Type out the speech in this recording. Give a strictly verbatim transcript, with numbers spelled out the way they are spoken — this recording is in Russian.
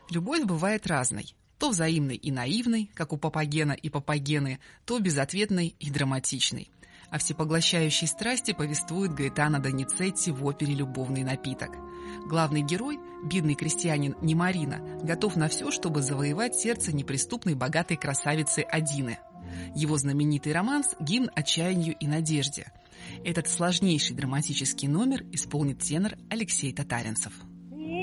Любовь бывает разной. То взаимной и наивной, как у Папагена и Папагены, то безответной и драматичной. О всепоглощающей страсти повествует Гаэтано Доницетти в опере «Любовный напиток». Главный герой, бедный крестьянин Немарина, готов на все, чтобы завоевать сердце неприступной богатой красавицы Адины. Его знаменитый романс – гимн отчаянию и надежде. Этот сложнейший драматический номер исполнит тенор Алексей Татаринцев.